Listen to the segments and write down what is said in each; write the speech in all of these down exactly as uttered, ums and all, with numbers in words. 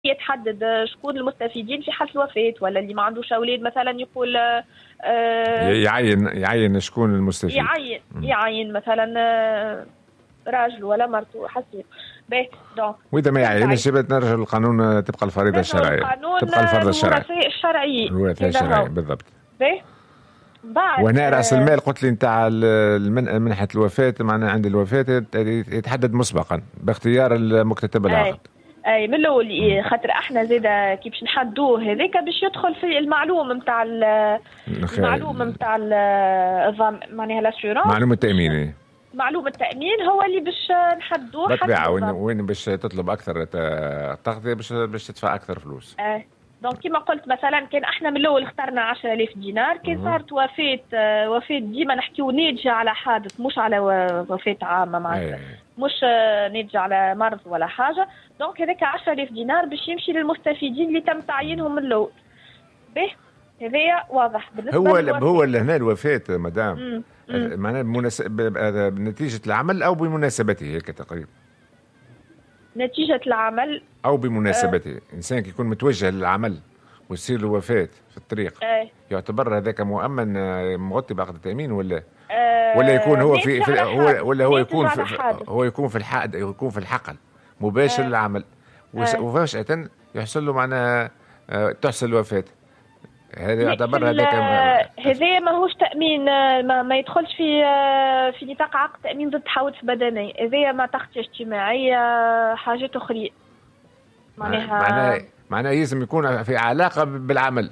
يتحدد شكون المستفيدين في حالة الوفاة، ولا اللي ما عندوش أولاد مثلا يقول آه يعين يعين شكون المستفيد، يعين يعين مثلا آه راجل ولا مرته حسب باهي. دونك واذا ما يعينش نرجع للقانون، تبقى الفريضه الشرعيه، تبقى الفرض الشرعي، الورثاء الشرعيين، الورثه الشرعي بالضبط. باهي بعد وهنا راس المال قلت لي نتاع منحه الوفاه، معناها عند الوفاه يتحدد مسبقا باختيار المكتتب العقد. اي من الاول، خاطر احنا زاده كي باش نحدوه هذاك باش يدخل في المعلوم نتاع المعلوم نتاع معناها لاسيورونس، معلوم التامين. معلوم التامين هو اللي باش نحدوه بالطبيعه. وين وين باش تطلب اكثر تغطيه باش باش تدفع اكثر فلوس. اه دونك كيما قلت مثلا كان احنا من الاول اخترنا عشرة آلاف دينار، كان صارت وفاه وفاه ديما نحكيو ناتجه على حادث مش على وفاه عامه معناتها، مش ناتجه على مرض ولا حاجه. دونك هذاك عشرة آلاف دينار باش يمشي للمستفيدين اللي تم تعيينهم من الاول. به هذايا واضح بالنسبه هو هو اللي هنا الوفاه مدام معناها بنتيجه العمل او بمناسبته هيك تقريبا. نتيجة العمل أو بمناسبته. أه إنسان يكون متوجه للعمل ويصير له وفاة في الطريق، أه يعتبر هذاك مؤمن مغطي بعقد التأمين ولا أه ولا يكون هو في, في هو ولا هو يكون في هو يكون في الحقل يكون في الحقل مباشر أه للعمل وفجأة يحصل له معناها أه تحصل الوفاة. هذا يعتبر هذاك هذا ماهوش تأمين، ما, ما يدخلش في في نطاق عقد تأمين ضد حوادث بدنية. هذا ما تغطية اجتماعية، حاجات أخرى معناها معناها معناها يلزم يكون في علاقة بالعمل.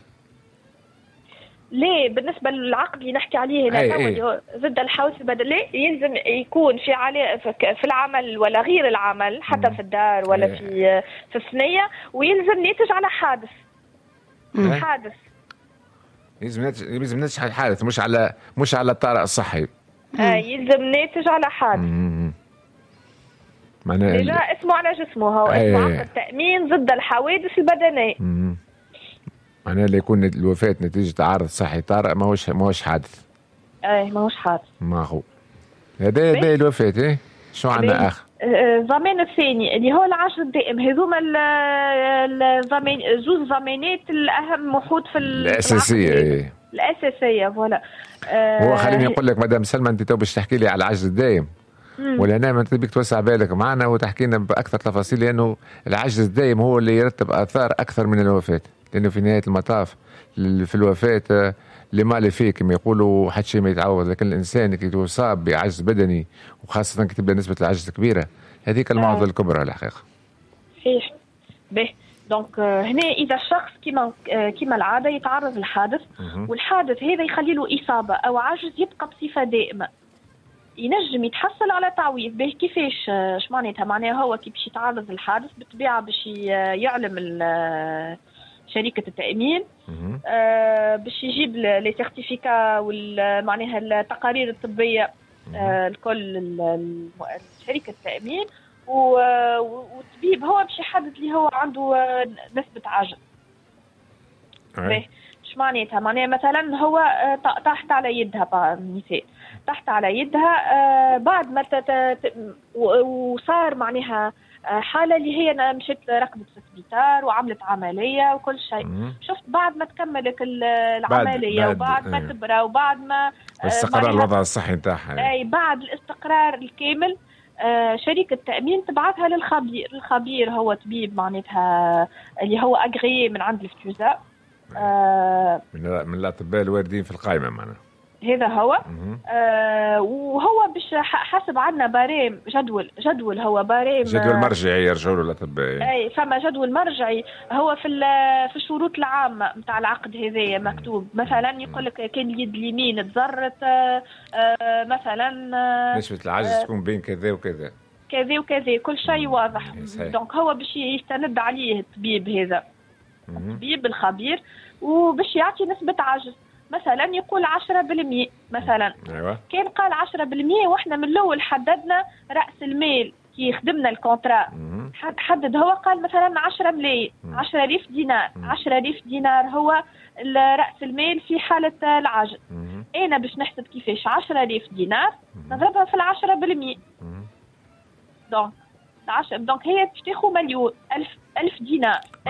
ليه بالنسبة للعقد اللي نحكي عليه هنا ضد الحوادث البدنية يلزم يكون في علي في العمل ولا غير العمل، حتى في الدار ولا في في الثنية، ويلزم ناتج على حادث. حادث يلزم يلزم ناتج على حادث، مش على مش على الطارئ الصحي. اه يلزم ناتج على حادث. معناها ديجا اسمه على جسمه، هو اسمه عقد التأمين ضد الحوادث البدنية. معناها اللي يكون الوفاة نتيجة عارض صحي طارئ ماهوش ماهوش حادث. اي ماهوش حادث. ما هو هذا هذا الوفاة. ايه شو عندنا اخر؟ الضمان الثاني اللي هو العجز الدائم. هذوما الضمان زوز ضمانات الأهم وحود في الأساسية. ايه الأساسية فوالا. هو خليني أقول لك مدام سلمى، أنت تو باش تحكي لي على العجز الدائم ولا أنا ما تبيك توسع بالك معنا وتحكي لنا بأكثر تفاصيل، لأنه العجز الدائم هو اللي يرتب آثار أكثر من الوفاة، لأنه في نهاية المطاف في الوفاة لما لا فيه كما يقولوا حد شيء ما يتعوض، لكن الإنسان كي يصاب بعجز بدني وخاصة كي تبدا نسبة العجز كبيرة هذيك المعضلة الكبرى الحقيقة. صحيح. به دونك هنا إذا الشخص كما كما العادة يتعرض للحادث والحادث هذا يخلي له إصابة أو عجز يبقى بصفة دائمة، ينجم يتحصل على تعويض. به كيفاش اش معناتها؟ معناها هو كي باش يتعرض للحادث بالطبيعة باش يعلم شركة التأمين آه باش يجيب لي سيرتيفيكا ومعناها التقارير الطبية آه الكل شركة التأمين، والطبيب هو باش يحدد لي هو عنده نسبة عجز. باهي اش معناتها؟ معناها مثلا هو طاحت على يدها مثال، طاحت على يدها آه بعد ما وصار معناها حالة اللي هي مشيت ركبت في السبيطار وعملت عملية وكل شيء. شفت بعد ما تكملت العملية بعد وبعد ما تبرى وبعد ما استقرار الوضع الصحي نتاعها، اي بعد الاستقرار الكامل آه شركة التأمين تبعثها للخبير. الخبير هو طبيب معناتها اللي هو أغريي من عند الفتوزة آه من من الأطباء الواردين في القائمة معنا. هذا هو آه وهو باش حسب عندنا باريم جدول جدول هو باريم جدول مرجعي يرجعوا له الاطباء. اي فما جدول مرجعي هو في في الشروط العامه نتاع العقد هذايا مكتوب مثلا يقول لك كان اليد اليمين تضرت آه آه مثلا آه نسبه العجز آه تكون بين كذا وكذا كذا وكذا كل شيء واضح. دونك هو باش يستند عليه الطبيب هذا الطبيب الخبير وباش يعطي نسبه عجز. مثلا يقول عشرة بالمئة مثلا. أيوة. كان قال عشرة بالمئة واحنا من الاول حددنا راس المال كي خدمنا الكونترا حدد هو قال مثلا عشرة ملايين عشرة آلاف دينار. عشرة آلاف دينار هو راس المال في حاله العجز. انا باش نحسب كيفاش عشرة آلاف دينار نضربها في العشرة بالمئة. دونك دونك هي باش تاخذ مليون ألف ألف دينار.